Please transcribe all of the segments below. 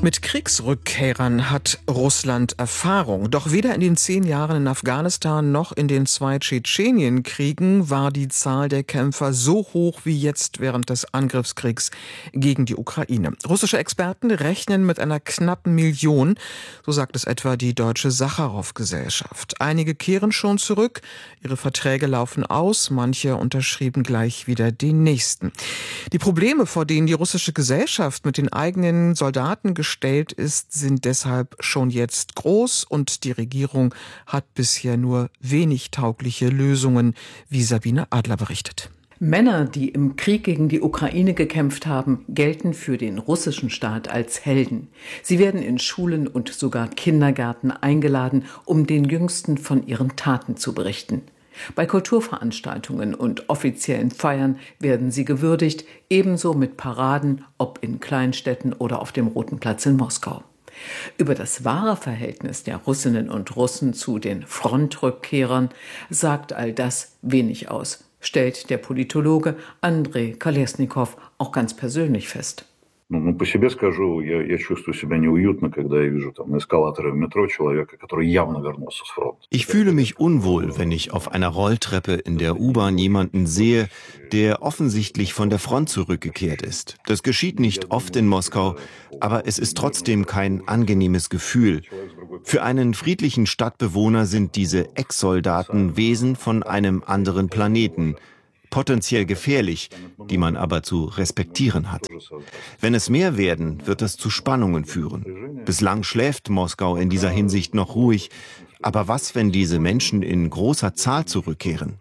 Mit Kriegsrückkehrern hat Russland Erfahrung. Doch weder in den 10 Jahren in Afghanistan noch in den 2 Tschetschenienkriegen war die Zahl der Kämpfer so hoch wie jetzt während des Angriffskriegs gegen die Ukraine. Russische Experten rechnen mit einer knappen Million, so sagt es etwa die Deutsche Sacharow-Gesellschaft. Einige kehren schon zurück, ihre Verträge laufen aus, manche unterschrieben gleich wieder den nächsten. Die Probleme, vor denen die russische Gesellschaft mit den eigenen Soldaten gestellt ist, sind deshalb schon jetzt groß und die Regierung hat bisher nur wenig taugliche Lösungen, wie Sabine Adler berichtet. Männer, die im Krieg gegen die Ukraine gekämpft haben, gelten für den russischen Staat als Helden. Sie werden in Schulen und sogar Kindergärten eingeladen, um den Jüngsten von ihren Taten zu berichten. Bei Kulturveranstaltungen und offiziellen Feiern werden sie gewürdigt, ebenso mit Paraden, ob in Kleinstädten oder auf dem Roten Platz in Moskau. Über das wahre Verhältnis der Russinnen und Russen zu den Frontrückkehrern sagt all das wenig aus, stellt der Politologe Andrei Kolesnikow auch ganz persönlich fest. По себе скажу, я чувствую себя неуютно, когда я вижу на эскалаторе в метро человека, который явно вернулся с фронта. Ich fühle mich unwohl, wenn ich auf einer Rolltreppe in der U-Bahn jemanden sehe, der offensichtlich von der Front zurückgekehrt ist. Das geschieht nicht oft in Moskau, aber es ist trotzdem kein angenehmes Gefühl. Für einen friedlichen Stadtbewohner sind diese Ex-Soldaten Wesen von einem anderen Planeten. Potenziell gefährlich, die man aber zu respektieren hat. Wenn es mehr werden, wird das zu Spannungen führen. Bislang schläft Moskau in dieser Hinsicht noch ruhig. Aber was, wenn diese Menschen in großer Zahl zurückkehren?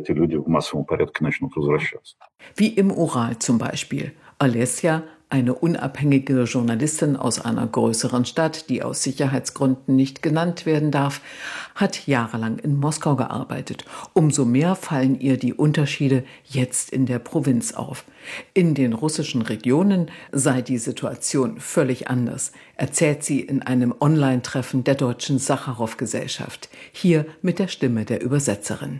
Wie im Ural zum Beispiel. Olesja, eine unabhängige Journalistin aus einer größeren Stadt, die aus Sicherheitsgründen nicht genannt werden darf, hat jahrelang in Moskau gearbeitet. Umso mehr fallen ihr die Unterschiede jetzt in der Provinz auf. In den russischen Regionen sei die Situation völlig anders, erzählt sie in einem Online-Treffen der Deutschen Sacharow-Gesellschaft. Hier mit der Stimme der Übersetzerin.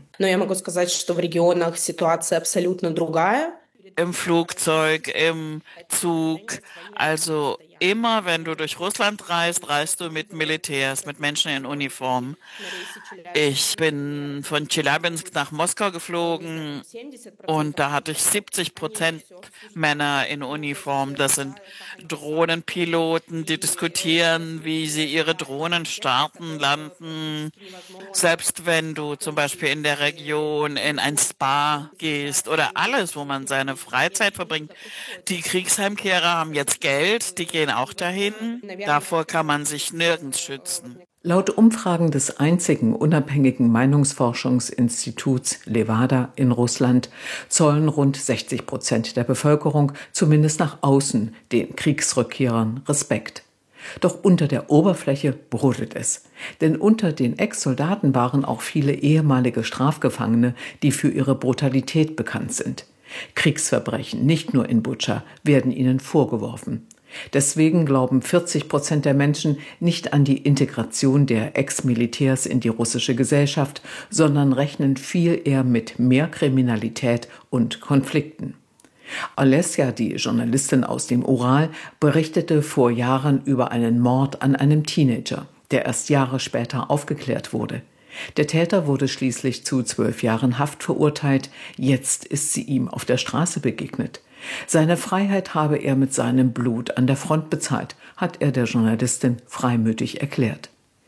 Im Flugzeug, im Zug, also immer, wenn du durch Russland reist, reist du mit Militärs, mit Menschen in Uniform. Ich bin von Tscheljabinsk nach Moskau geflogen und da hatte ich 70% Männer in Uniform. Das sind Drohnenpiloten, die diskutieren, wie sie ihre Drohnen starten, landen. Selbst wenn du zum Beispiel in der Region in ein Spa gehst oder alles, wo man seine Freizeit verbringt. Die Kriegsheimkehrer haben jetzt Geld, die gehen auch dahin. Davor kann man sich nirgends schützen. Laut Umfragen des einzigen unabhängigen Meinungsforschungsinstituts Levada in Russland zollen rund 60% der Bevölkerung zumindest nach außen den Kriegsrückkehrern Respekt. Doch unter der Oberfläche brodelt es. Denn unter den Ex-Soldaten waren auch viele ehemalige Strafgefangene, die für ihre Brutalität bekannt sind. Kriegsverbrechen, nicht nur in Butscha, werden ihnen vorgeworfen. Deswegen glauben 40% der Menschen nicht an die Integration der Ex-Militärs in die russische Gesellschaft, sondern rechnen viel eher mit mehr Kriminalität und Konflikten. Olesja, die Journalistin aus dem Ural, berichtete vor Jahren über einen Mord an einem Teenager, der erst Jahre später aufgeklärt wurde. Der Täter wurde schließlich zu 12 Jahren Haft verurteilt. Jetzt ist sie ihm auf der Straße begegnet. Seine Freiheit habe er mit seinem Blut an der Front bezahlt, hat er der Journalistin freimütig erklärt.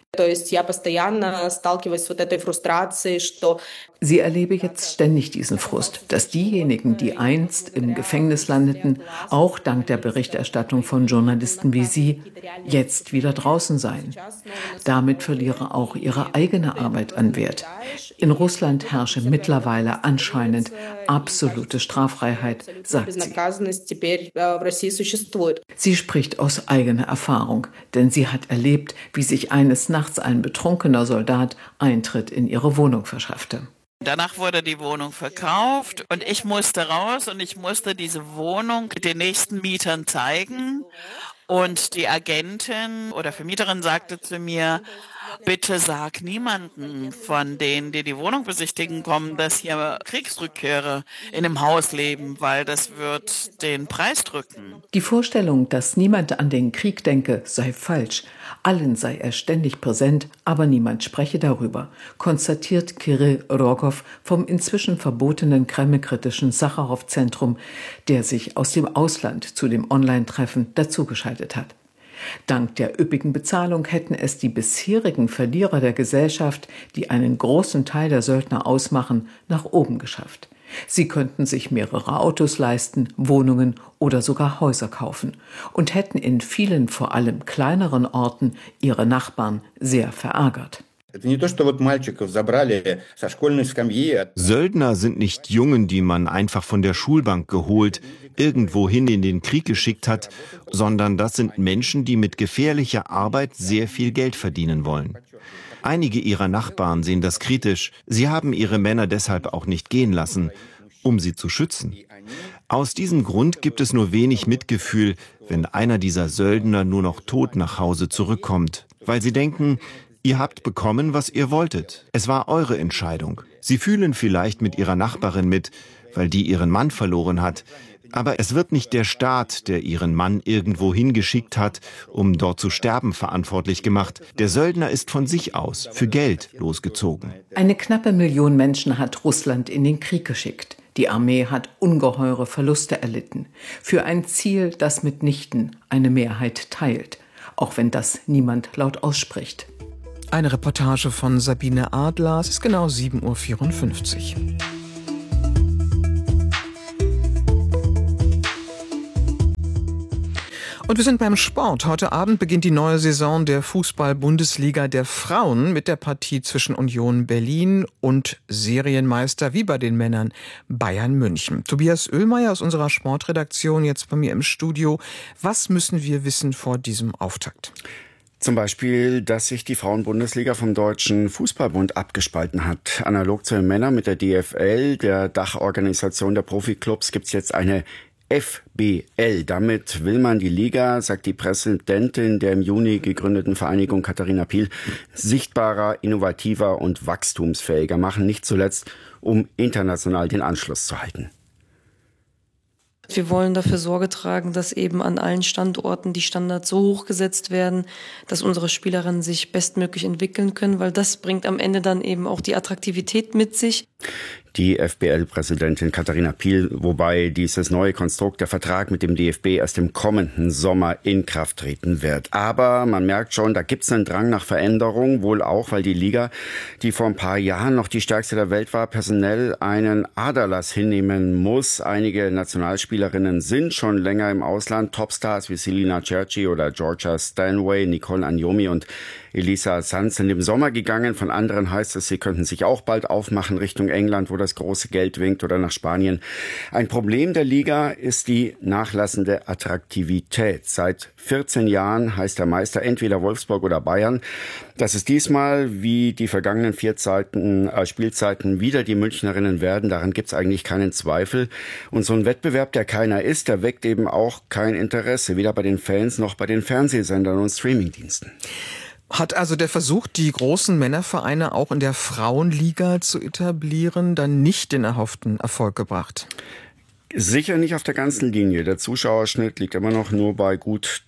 Sie erlebe jetzt ständig diesen Frust, dass diejenigen, die einst im Gefängnis landeten, auch dank der Berichterstattung von Journalisten wie Sie, jetzt wieder draußen seien. Damit verliere auch ihre eigene Arbeit an Wert. In Russland herrsche mittlerweile anscheinend absolute Straffreiheit, sagt sie. Sie spricht aus eigener Erfahrung, denn sie hat erlebt, wie sich eines Nachts ein betrunkener Soldat Eintritt in ihre Wohnung verschaffte. Danach wurde die Wohnung verkauft und ich musste raus und ich musste diese Wohnung den nächsten Mietern zeigen. Und die Agentin oder Vermieterin sagte zu mir, bitte sag niemanden von denen, die die Wohnung besichtigen kommen, dass hier Kriegsrückkehrer in dem Haus leben, weil das wird den Preis drücken. Die Vorstellung, dass niemand an den Krieg denke, sei falsch. Allen sei er ständig präsent, aber niemand spreche darüber, konstatiert Kirill Rogow vom inzwischen verbotenen kremlkritischen Sacharow-Zentrum, der sich aus dem Ausland zu dem Online-Treffen dazugeschaltet hat. Dank der üppigen Bezahlung hätten es die bisherigen Verlierer der Gesellschaft, die einen großen Teil der Söldner ausmachen, nach oben geschafft. Sie könnten sich mehrere Autos leisten, Wohnungen oder sogar Häuser kaufen und hätten in vielen, vor allem kleineren Orten, ihre Nachbarn sehr verärgert. Söldner sind nicht Jungen, die man einfach von der Schulbank geholt, irgendwohin in den Krieg geschickt hat, sondern das sind Menschen, die mit gefährlicher Arbeit sehr viel Geld verdienen wollen. Einige ihrer Nachbarn sehen das kritisch. Sie haben ihre Männer deshalb auch nicht gehen lassen, um sie zu schützen. Aus diesem Grund gibt es nur wenig Mitgefühl, wenn einer dieser Söldner nur noch tot nach Hause zurückkommt, weil sie denken, ihr habt bekommen, was ihr wolltet. Es war eure Entscheidung. Sie fühlen vielleicht mit ihrer Nachbarin mit, weil die ihren Mann verloren hat. Aber es wird nicht der Staat, der ihren Mann irgendwo hingeschickt hat, um dort zu sterben, verantwortlich gemacht. Der Söldner ist von sich aus, für Geld, losgezogen. Eine knappe Million Menschen hat Russland in den Krieg geschickt. Die Armee hat ungeheure Verluste erlitten. Für ein Ziel, das mitnichten eine Mehrheit teilt. Auch wenn das niemand laut ausspricht. Eine Reportage von Sabine Adler. Es ist genau 7:54 Uhr. Und wir sind beim Sport. Heute Abend beginnt die neue Saison der Fußball-Bundesliga der Frauen mit der Partie zwischen Union Berlin und Serienmeister wie bei den Männern Bayern München. Tobias Oehlmeier aus unserer Sportredaktion jetzt bei mir im Studio. Was müssen wir wissen vor diesem Auftakt? Zum Beispiel, dass sich die Frauenbundesliga vom Deutschen Fußballbund abgespalten hat. Analog zu den Männern mit der DFL, der Dachorganisation der Profiklubs, gibt es jetzt eine FBL. Damit will man die Liga, sagt die Präsidentin der im Juni gegründeten Vereinigung Katharina Piel, sichtbarer, innovativer und wachstumsfähiger machen. Nicht zuletzt, um international den Anschluss zu halten. Wir wollen dafür Sorge tragen, dass eben an allen Standorten die Standards so hoch gesetzt werden, dass unsere Spielerinnen sich bestmöglich entwickeln können, weil das bringt am Ende dann eben auch die Attraktivität mit sich. Die FBL-Präsidentin Katharina Piel, wobei dieses neue Konstrukt, der Vertrag mit dem DFB, erst im kommenden Sommer in Kraft treten wird. Aber man merkt schon, da gibt es einen Drang nach Veränderung, wohl auch, weil die Liga, die vor ein paar Jahren noch die stärkste der Welt war, personell einen Aderlass hinnehmen muss. Einige Nationalspielerinnen sind schon länger im Ausland. Topstars wie Selina Cerci oder Georgia Stanway, Nicole Agnomi und Elisa Sanz sind im Sommer gegangen. Von anderen heißt es, sie könnten sich auch bald aufmachen Richtung England, wo das große Geld winkt, oder nach Spanien. Ein Problem der Liga ist die nachlassende Attraktivität. Seit 14 Jahren heißt der Meister entweder Wolfsburg oder Bayern. Dass es diesmal, wie die vergangenen 4 Spielzeiten, wieder die Münchnerinnen werden, daran gibt es eigentlich keinen Zweifel. Und so ein Wettbewerb, der keiner ist, der weckt eben auch kein Interesse, weder bei den Fans noch bei den Fernsehsendern und Streamingdiensten. Hat also der Versuch, die großen Männervereine auch in der Frauenliga zu etablieren, dann nicht den erhofften Erfolg gebracht? Sicher nicht auf der ganzen Linie. Der Zuschauerschnitt liegt immer noch nur bei gut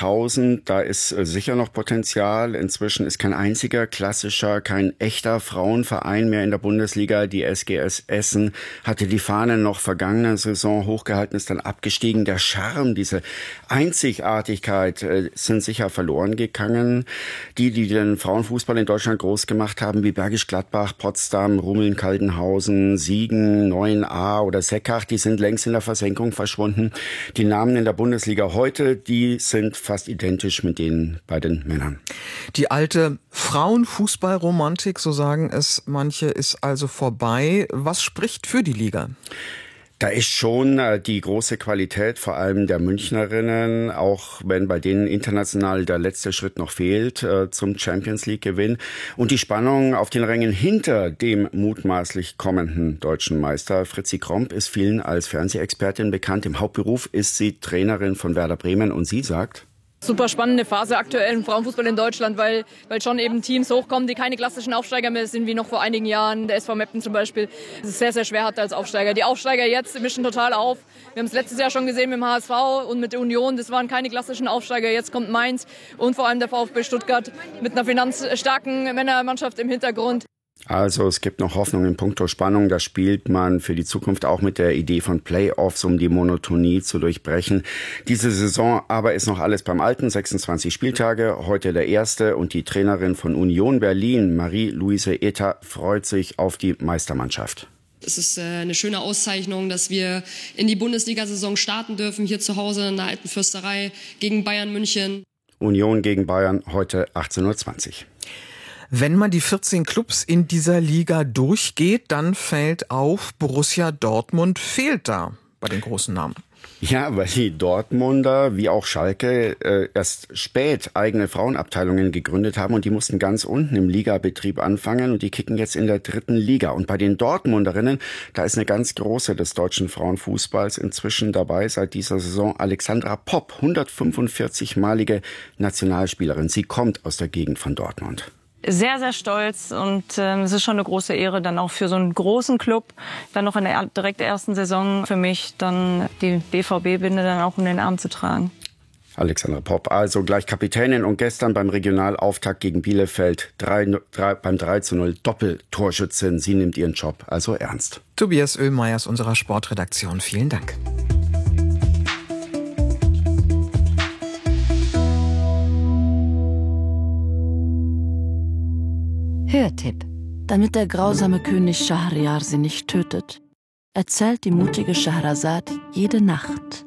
3000. Da ist sicher noch Potenzial. Inzwischen ist kein einziger klassischer, kein echter Frauenverein mehr in der Bundesliga. Die SGS Essen hatte die Fahnen noch vergangene Saison hochgehalten, ist dann abgestiegen. Der Charme, diese Einzigartigkeit sind sicher verloren gegangen. Die den Frauenfußball in Deutschland groß gemacht haben, wie Bergisch Gladbach, Potsdam, Rummeln-Kaltenhausen, Siegen, 9a oder Seckach, die sind längst in der Versenkung verschwunden. Die Namen in der Bundesliga heute, die sind fast identisch mit denen bei den Männern. Die alte Frauenfußballromantik, so sagen es manche, ist also vorbei. Was spricht für die Liga? Da ist schon die große Qualität, vor allem der Münchnerinnen, auch wenn bei denen international der letzte Schritt noch fehlt zum Champions-League-Gewinn. Und die Spannung auf den Rängen hinter dem mutmaßlich kommenden deutschen Meister. Fritzi Kromp ist vielen als Fernsehexpertin bekannt. Im Hauptberuf ist sie Trainerin von Werder Bremen und sie sagt: Super spannende Phase aktuell im Frauenfußball in Deutschland, weil schon eben Teams hochkommen, die keine klassischen Aufsteiger mehr sind, wie noch vor einigen Jahren, der SV Meppen zum Beispiel, es ist sehr, sehr schwer hatte als Aufsteiger. Die Aufsteiger jetzt mischen total auf. Wir haben es letztes Jahr schon gesehen mit dem HSV und mit der Union, das waren keine klassischen Aufsteiger. Jetzt kommt Mainz und vor allem der VfB Stuttgart mit einer finanzstarken Männermannschaft im Hintergrund. Also es gibt noch Hoffnung in puncto Spannung. Da spielt man für die Zukunft auch mit der Idee von Playoffs, um die Monotonie zu durchbrechen. Diese Saison aber ist noch alles beim Alten. 26 Spieltage, heute der erste. Und die Trainerin von Union Berlin, Marie-Louise Ether, freut sich auf die Meistermannschaft. Es ist eine schöne Auszeichnung, dass wir in die Bundesliga-Saison starten dürfen, hier zu Hause in der Alten Fürsterei gegen Bayern München. Union gegen Bayern, heute 18:20 Uhr. Wenn man die 14 Clubs in dieser Liga durchgeht, dann fällt auf, Borussia Dortmund fehlt da bei den großen Namen. Ja, weil die Dortmunder, wie auch Schalke, erst spät eigene Frauenabteilungen gegründet haben und die mussten ganz unten im Ligabetrieb anfangen und die kicken jetzt in der 3. Liga. Und bei den Dortmunderinnen, da ist eine ganz große des deutschen Frauenfußballs inzwischen dabei seit dieser Saison, Alexandra Popp, 145-malige Nationalspielerin. Sie kommt aus der Gegend von Dortmund. Sehr, sehr stolz und es ist schon eine große Ehre, dann auch für so einen großen Club, dann noch in der direkt ersten Saison für mich, dann die BVB-Binde dann auch in den Arm zu tragen. Alexandra Popp, also gleich Kapitänin und gestern beim Regionalauftakt gegen Bielefeld beim 3:0 Doppeltorschützin. Sie nimmt ihren Job also ernst. Tobias Oehlmeier aus unserer Sportredaktion, vielen Dank. Hörtipp. Damit der grausame König Schahryar sie nicht tötet, erzählt die mutige Schahrazad jede Nacht